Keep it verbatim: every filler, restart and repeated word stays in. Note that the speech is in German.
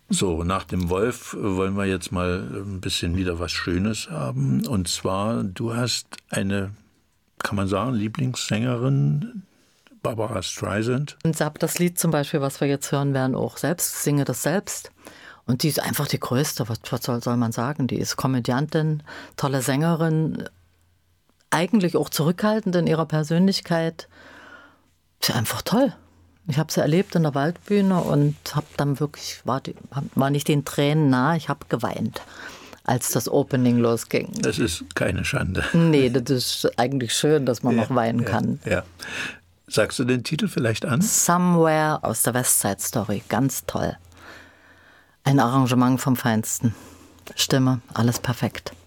So, nach dem Wolf wollen wir jetzt mal ein bisschen wieder was Schönes haben. Und zwar, du hast eine, kann man sagen, Lieblingssängerin, Barbra Streisand. Und ich habe das Lied zum Beispiel, was wir jetzt hören werden, auch selbst, singe das selbst. Und die ist einfach die Größte, was, was soll, soll man sagen? Die ist Komödiantin, tolle Sängerin, eigentlich auch zurückhaltend in ihrer Persönlichkeit. Ist einfach toll. Ich habe sie erlebt in der Waldbühne und habe dann wirklich, war, die, war nicht den Tränen nah, ich habe geweint, als das Opening losging. Das ist keine Schande. Nee, das ist eigentlich schön, dass man ja, noch weinen ja, kann. Ja. Sagst du den Titel vielleicht an? Somewhere aus der West Side Story, ganz toll. Ein Arrangement vom Feinsten. Stimme, alles perfekt.